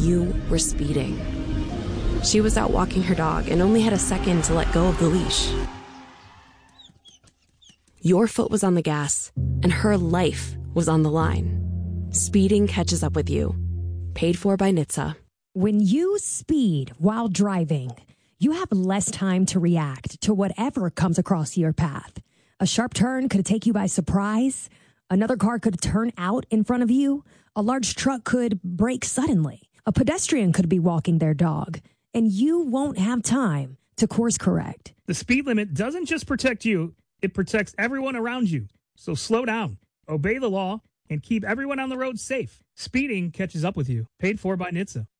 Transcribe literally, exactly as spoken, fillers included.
you were speeding. She was out walking her dog and only had a second to let go of the leash. Your foot was on the gas, and her life was on the line. Speeding catches up with you. Paid for by N H T S A. When you speed while driving, you have less time to react to whatever comes across your path. A sharp turn could take you by surprise. Another car could turn out in front of you. A large truck could brake suddenly. A pedestrian could be walking their dog, and you won't have time to course correct. The speed limit doesn't just protect you, it protects everyone around you. So slow down, obey the law, and keep everyone on the road safe. Speeding catches up with you. Paid for by N H T S A.